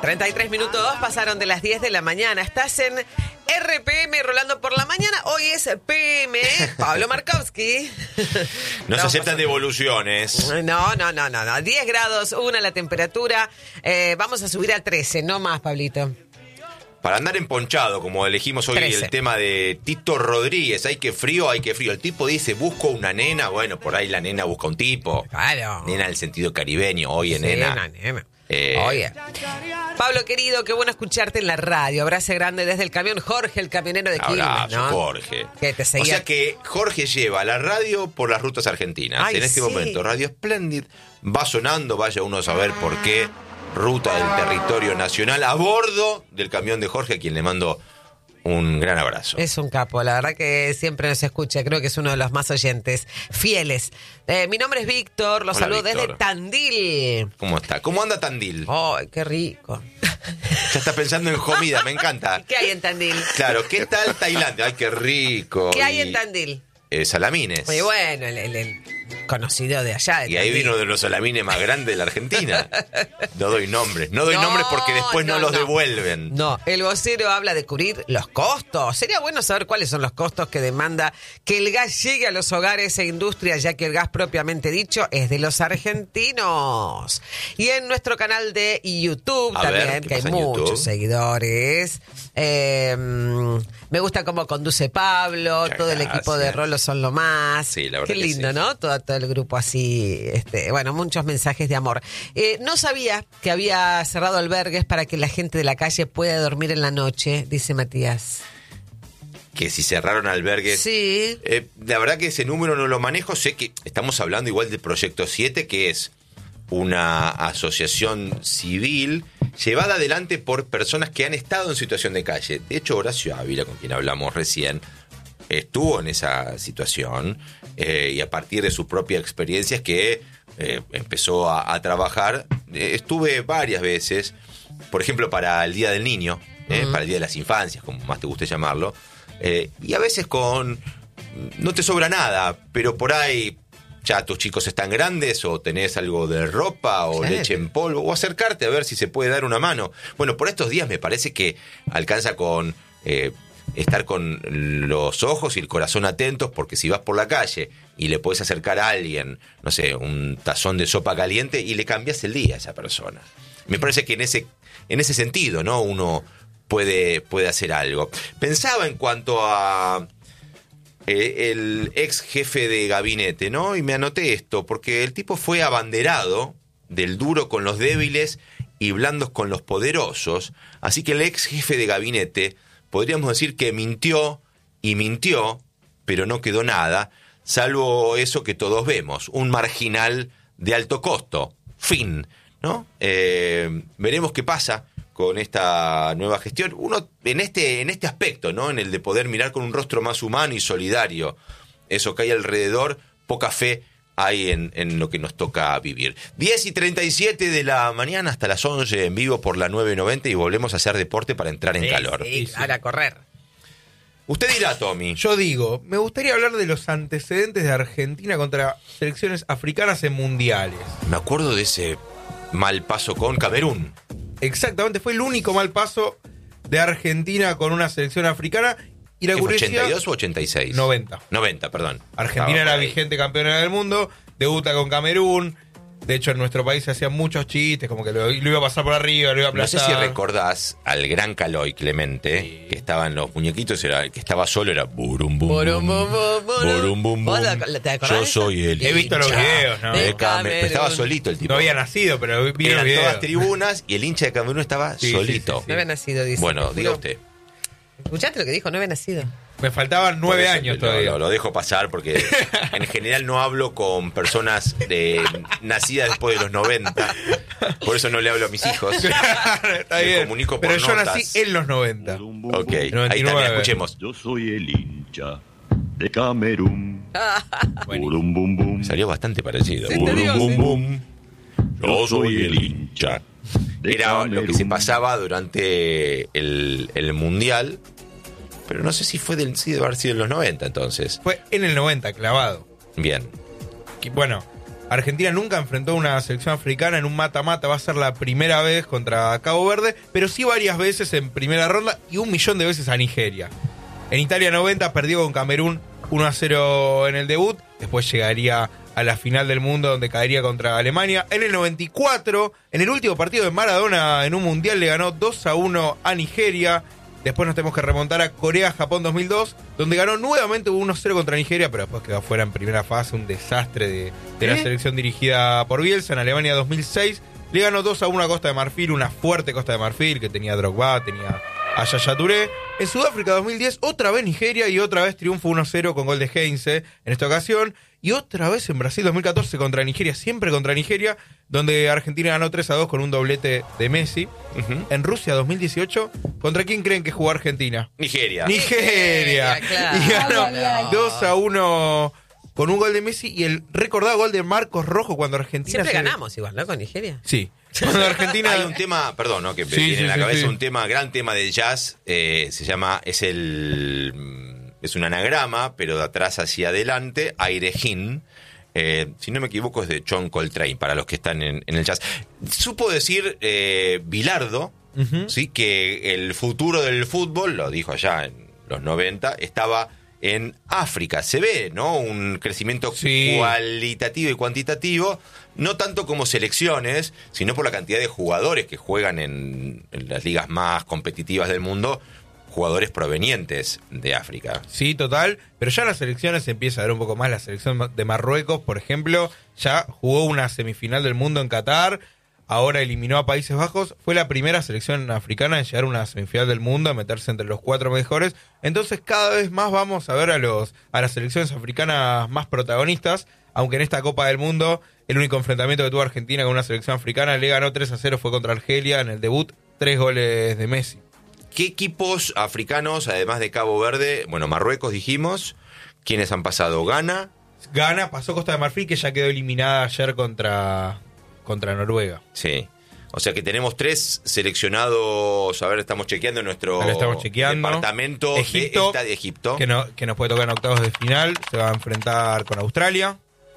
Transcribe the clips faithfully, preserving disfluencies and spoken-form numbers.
treinta y tres minutos pasaron de las diez de la mañana. Estás en R P M Rolando por la mañana. Hoy es P M. Pablo Markowski. No se aceptan pasando. devoluciones. No, no, no, no, no. diez grados, una la temperatura. Eh, vamos a subir a trece, no más, Pablito. Para andar emponchado, como elegimos hoy trece. el tema de Tito Rodríguez. Hay que frío, hay que frío. El tipo dice, busco una nena. Bueno, por ahí la nena busca un tipo. Claro. Nena en el sentido caribeño. Oye, Sí, nena. no, nena. Eh, Oye. Pablo, querido, qué bueno escucharte en la radio. Abrazo grande desde el camión. Jorge, el camionero de Quilmes, Abrazo, ¿no? Jorge. Que te seguía. O sea que Jorge lleva la radio por las rutas argentinas. Ay, en este sí. momento, Radio Splendid va sonando, vaya uno a saber por qué. Ruta del territorio nacional a bordo del camión de Jorge, a quien le mando un gran abrazo. Es un capo, la verdad que siempre nos escucha, creo que es uno de los más oyentes fieles. Eh, mi nombre es Víctor, los Hola, saludo Víctor. desde Tandil. ¿Cómo está? ¿Cómo anda Tandil? ¡Ay, qué rico! Ya está pensando en comida, me encanta. ¿Qué hay en Tandil? Claro, ¿qué tal Tailandia? ¡Ay, qué rico! ¿Qué hay Y, en Tandil? eh, salamines. Muy bueno, el, el- el conocido de allá. De Y ahí Tandil. vino de los salamines más grandes de la Argentina. No doy nombres. No doy No, nombres porque después no, no, los no. devuelven. No, el vocero habla de cubrir los costos. Sería bueno saber cuáles son los costos que demanda que el gas llegue a los hogares e industrias, ya que el gas propiamente dicho es de los argentinos. Y en nuestro canal de YouTube A también, ver, ¿qué que hay pasa en muchos YouTube? seguidores. Eh, me gusta cómo conduce Pablo, Muchas todo el equipo de gracias. Rolo son lo más. Sí, la verdad Qué que lindo, sí. ¿no? Todo, todo el grupo así, este, bueno, muchos mensajes de amor. Eh, no sabía que había cerrado albergues para que la gente de la calle pueda dormir en la noche, dice Matías. Que si cerraron albergues. Sí. Eh, la verdad que ese número no lo manejo. Sé que estamos hablando igual del Proyecto siete, que es una asociación civil llevada adelante por personas que han estado en situación de calle. De hecho, Horacio Ávila, con quien hablamos recién, estuvo en esa situación eh, y a partir de su propia experiencia es que eh, empezó a, a trabajar. Eh, estuve varias veces, por ejemplo, para el Día del Niño, eh, Uh-huh. para el Día de las Infancias, como más te guste llamarlo, eh, y a veces con... no te sobra nada, pero por ahí ya tus chicos están grandes o tenés algo de ropa o Claro. leche en polvo, o acercarte a ver si se puede dar una mano. Bueno, por estos días me parece que alcanza con eh, estar con los ojos y el corazón atentos, porque si vas por la calle y le podés acercar a alguien, no sé, un tazón de sopa caliente y le cambias el día a esa persona. Me parece que en ese, en ese sentido, ¿no? Uno puede, puede hacer algo. Pensaba en cuanto a Eh, el ex jefe de gabinete, ¿no? Y me anoté esto, porque el tipo fue abanderado del duro con los débiles y blandos con los poderosos. Así que el ex jefe de gabinete, podríamos decir que mintió y mintió, pero no quedó nada, salvo eso que todos vemos, un marginal de alto costo. Fin, ¿no? Eh, veremos qué pasa con esta nueva gestión. Uno, en este, en este aspecto, ¿no? En el de poder mirar con un rostro más humano y solidario eso que hay alrededor, poca fe hay en, en lo que nos toca vivir. diez y treinta y siete de la mañana hasta las once en vivo por la nueve noventa y volvemos a hacer deporte para entrar en Sí, calor. Sí, claro, a correr. Usted dirá, Tommy. Yo digo, me gustaría hablar de los antecedentes de Argentina contra selecciones africanas en mundiales. Me acuerdo de ese mal paso con Camerún. Exactamente, fue el único mal paso de Argentina con una selección africana. Y la ¿Qué fue, curiosidad, ochenta y dos o ochenta y seis? noventa. noventa, perdón. Argentina Estaba era por ahí. vigente campeona del mundo, debuta con Camerún. De hecho, en nuestro país se hacían muchos chistes, como que lo, lo iba a pasar por arriba, lo iba a No sé aplastar. si recordás al gran Caloi Clemente, Sí. que estaban los muñequitos, era el que estaba solo era burum bum Burum, bum, bum, bum, burum. burum bum ¿Vos bum. la- te acordás Yo de soy eso? el He visto los hincha videos, ¿no? de De Camerún. Camerún. Estaba solito el tipo. No había nacido, pero vi los Eran videos. todas tribunas y el hincha de Camerún estaba Sí, sí, solito. sí, sí. No había nacido, dice. Bueno, diga Digo, usted. ¿Escuchaste lo que dijo? No había nacido. Me faltaban nueve Por eso años lo, todavía. Lo, lo dejo pasar porque en general no hablo con personas de, nacidas después de los noventa. Por eso no le hablo a mis hijos. Está Me bien. comunico por Pero yo notas. nací en los noventa. Ok, ahí noventa y también nueve. escuchemos. Yo soy el hincha de Camerún. Burum, bum, bum. Salió bastante parecido. Sí, te digo, Bum, sí. bum. Yo soy el hincha. de Era lo que se Camerún. pasaba durante el, el Mundial, pero no sé si fue del, sí debe haber sido en los noventa entonces. Fue en el noventa, clavado. Bien. Que, bueno, Argentina nunca enfrentó a una selección africana en un mata-mata, va a ser la primera vez contra Cabo Verde, pero sí varias veces en primera ronda y un millón de veces a Nigeria. En Italia noventa perdió con Camerún uno a cero en el debut, después llegaría a la final del mundo donde caería contra Alemania. En el noventa y cuatro, en el último partido de Maradona en un mundial, le ganó dos a uno a Nigeria. Después nos tenemos que remontar a Corea-Japón dos mil dos, donde ganó nuevamente uno a cero contra Nigeria, pero después quedó fuera en primera fase, un desastre de, de la selección dirigida por Bielsa. En Alemania dos mil seis le ganó dos a uno a Costa de Marfil, una fuerte Costa de Marfil que tenía Drogba, tenía a Yaya Touré. En Sudáfrica dos mil diez, otra vez Nigeria y otra vez triunfo uno a cero con gol de Heinze en esta ocasión. Y otra vez en Brasil dos mil catorce contra Nigeria, siempre contra Nigeria, donde Argentina ganó tres a dos con un doblete de Messi. Uh-huh. En Rusia dos mil dieciocho, ¿contra quién creen que jugó Argentina? Nigeria. Nigeria. Claro. Y ganó dos a uno con un gol de Messi y el recordado gol de Marcos Rojo cuando Argentina... Siempre se... ganamos igual, ¿no? Con Nigeria. Sí. Cuando Argentina... Hay un tema, perdón, ¿no? Que me sí, viene sí, en la sí, cabeza, sí. un tema, gran tema de jazz, eh, se llama, es el... es un anagrama, pero de atrás hacia adelante, Airehin. Eh, si no me equivoco es de John Coltrane, para los que están en, en el jazz. Supo decir eh, Bilardo, uh-huh. ¿sí? Que el futuro del fútbol, lo dijo allá en los noventa, estaba en África. Se ve, ¿no? Un crecimiento sí. cualitativo y cuantitativo, no tanto como selecciones, sino por la cantidad de jugadores que juegan en, en las ligas más competitivas del mundo, jugadores provenientes de África. Sí, total, pero ya en las selecciones se empieza a ver un poco más. La selección de Marruecos, por ejemplo, ya jugó una semifinal del mundo en Qatar, ahora eliminó a Países Bajos, fue la primera selección africana en llegar a una semifinal del mundo, a meterse entre los cuatro mejores. Entonces cada vez más vamos a ver a los a las selecciones africanas más protagonistas, aunque en esta Copa del Mundo el único enfrentamiento que tuvo Argentina con una selección africana le ganó tres a cero, fue contra Argelia en el debut, tres goles de Messi. ¿Qué equipos africanos, además de Cabo Verde, bueno, Marruecos dijimos, quiénes han pasado? ¿Ghana? Ghana, pasó Costa de Marfil, que ya quedó eliminada ayer contra, contra Noruega. Sí, o sea que tenemos tres seleccionados, a ver, estamos chequeando nuestro estamos chequeando. departamento Egipto, de, esta de Egipto. Que, no, que nos puede tocar en octavos de final, se va a enfrentar con Australia.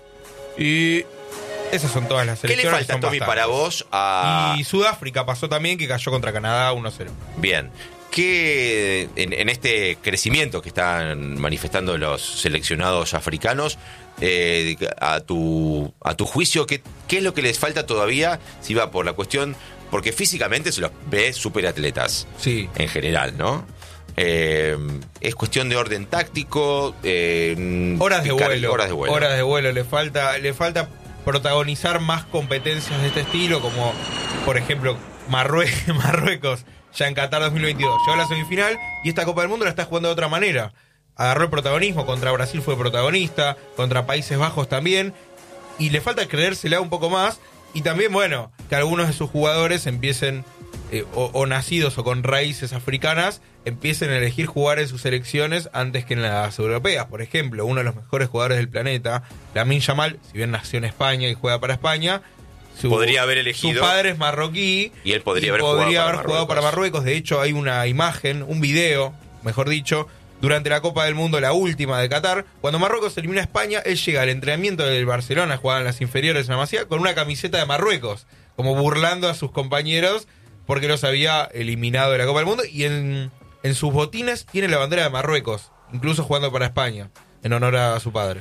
Y... esas son todas las selecciones. ¿Qué le falta, Tommy, para vos? A... Y Sudáfrica pasó también, que cayó contra Canadá uno a cero. Bien. ¿Qué, en, en este crecimiento que están manifestando los seleccionados africanos, eh, a, tu, a tu juicio, ¿qué, qué es lo que les falta todavía si va por la cuestión? Porque físicamente se los ve superatletas. Sí. En general, ¿no? Eh, es cuestión de orden táctico. Eh, horas de picar, vuelo. Horas de vuelo. Horas de vuelo. Le falta... Le falta protagonizar más competencias de este estilo, como por ejemplo Marrue- Marruecos ya en Qatar dos mil veintidós llegó a la semifinal y esta Copa del Mundo la está jugando de otra manera. Agarró el protagonismo, contra Brasil fue protagonista, contra Países Bajos también, y le falta creérsela un poco más, y también, bueno, que algunos de sus jugadores empiecen, eh, o, o nacidos o con raíces africanas, empiecen a elegir jugar en sus selecciones antes que en las europeas. Por ejemplo, uno de los mejores jugadores del planeta, Lamine Yamal, si bien nació en España y juega para España, su, podría haber elegido. Su padre es marroquí y él podría y haber, podría jugado, haber para jugado para Marruecos. De hecho, hay una imagen, un video, mejor dicho, durante la Copa del Mundo, la última de Qatar, cuando Marruecos elimina a España, él llega al entrenamiento del Barcelona, jugaba en las inferiores en la Masía, con una camiseta de Marruecos, como burlando a sus compañeros porque los había eliminado de la Copa del Mundo, y en, en sus botines tiene la bandera de Marruecos, incluso jugando para España, en honor a su padre.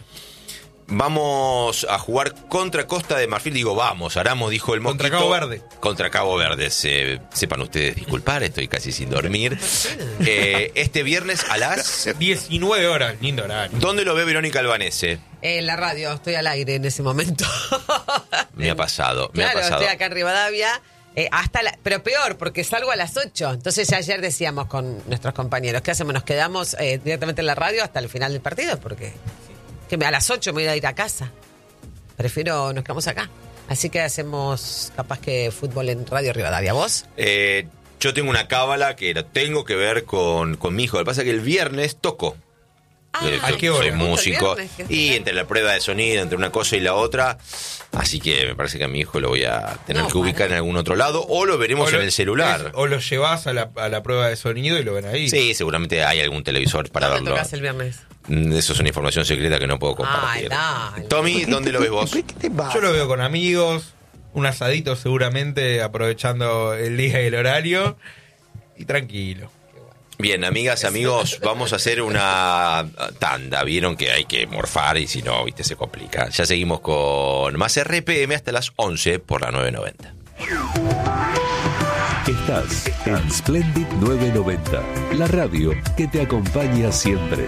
Vamos a jugar contra Costa de Marfil. Digo, vamos, Aramo dijo el Mosquito. Contra Cabo Verde. Contra Cabo Verde. Se, sepan ustedes disculpar, estoy casi sin dormir. Eh, este viernes a las diecinueve horas, lindo horario. ¿Dónde lo ve Verónica Albanese? En la radio, estoy al aire en ese momento. Me ha pasado, me claro, ha pasado. Estoy acá en Rivadavia. Eh, hasta la, pero peor, porque salgo a las ocho. Entonces ya ayer decíamos con nuestros compañeros, ¿qué hacemos? Nos quedamos eh, directamente en la radio hasta el final del partido, porque que me, a las ocho me voy a ir a casa. Prefiero, nos quedamos acá. Así que hacemos capaz que fútbol en Radio Rivadavia. ¿Vos? Eh, yo tengo una cábala que la tengo que ver con, con mi hijo. Lo que pasa es que el viernes toco. Ah, Eh, ¿a qué hora? Soy músico. Viernes, que Y está- entre la prueba de sonido, entre una cosa y la otra. Así que me parece que a mi hijo lo voy a tener No, que ubicar para. en algún otro lado. O lo veremos O lo- en el celular. es- o lo llevas a la, a la prueba de sonido y lo ven ahí. Sí, seguramente hay algún televisor para ¿Dónde verlo. tocas el viernes? Eso es una información secreta que no puedo compartir. Ay, dale. Tommy, ¿dónde lo ves vos? Yo lo veo con amigos, un asadito seguramente, aprovechando el día y el horario, y tranquilo. Bien, amigas, amigos, vamos a hacer una tanda. Vieron que hay que morfar y si no, viste, se complica. Ya seguimos con más R P M hasta las once por la nueve noventa. Estás en Splendid nueve noventa, la radio que te acompaña siempre.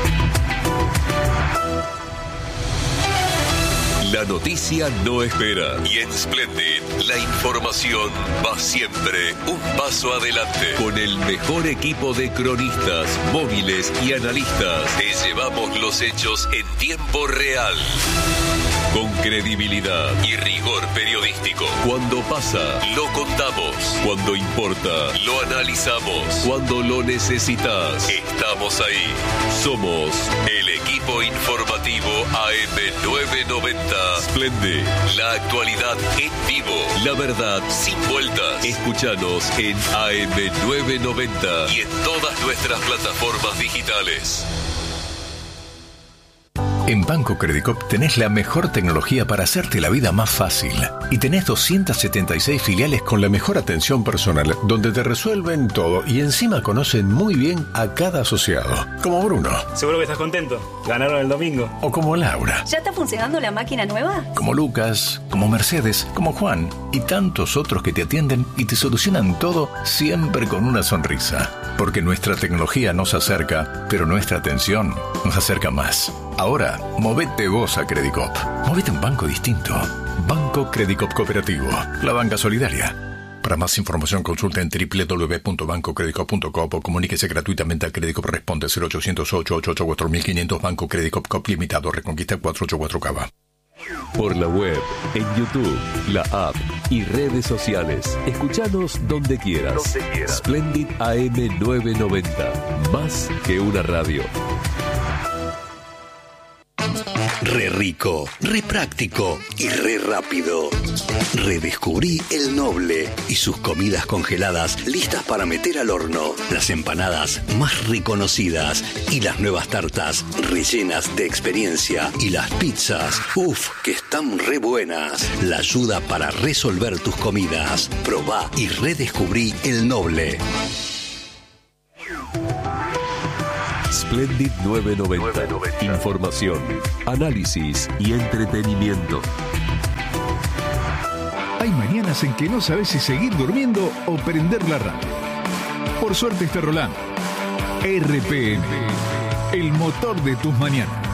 La noticia no espera y en Splendid la información va siempre un paso adelante. Con el mejor equipo de cronistas, móviles y analistas, te llevamos los hechos en tiempo real. Con credibilidad y rigor periodístico. Cuando pasa, lo contamos. Cuando importa, lo analizamos. Cuando lo necesitas, estamos ahí. Somos el equipo informativo A M nueve noventa. Splendid, la actualidad en vivo. La verdad sin vueltas. Escúchanos en A M nueve noventa y en todas nuestras plataformas digitales. En Banco Credicop tenés la mejor tecnología para hacerte la vida más fácil. Y tenés doscientas setenta y seis filiales con la mejor atención personal, donde te resuelven todo y encima conocen muy bien a cada asociado. Como Bruno. Seguro que estás contento. Ganaron el domingo. O como Laura. ¿Ya está funcionando la máquina nueva? Como Lucas, como Mercedes, como Juan y tantos otros que te atienden y te solucionan todo siempre con una sonrisa. Porque nuestra tecnología nos acerca, pero nuestra atención nos acerca más. Ahora, movete vos a Credicop. Movete a un banco distinto. Banco Credicop Cooperativo. La banca solidaria. Para más información consulta en doble u doble u doble u punto banco credicop punto com o comuníquese gratuitamente a Credicop Responde cero ochocientos ocho ocho ocho cuatro mil quinientos Banco Credicop Cop Limitado Reconquista cuatrocientos ochenta y cuatro Cava. Por la web, en YouTube, la app y redes sociales. Escuchanos donde quieras. Donde quieras. Splendid A M nueve noventa. Más que una radio. Re rico, re práctico y re rápido. Redescubrí El Noble y sus comidas congeladas listas para meter al horno. Las empanadas más reconocidas y las nuevas tartas rellenas de experiencia. Y las pizzas, uff, que están re buenas. La ayuda para resolver tus comidas. Probá y redescubrí El Noble. Splendid nueve noventa. Información, análisis y entretenimiento. Hay mañanas en que no sabes si seguir durmiendo o prender la radio. Por suerte está rolando. R P M, el motor de tus mañanas.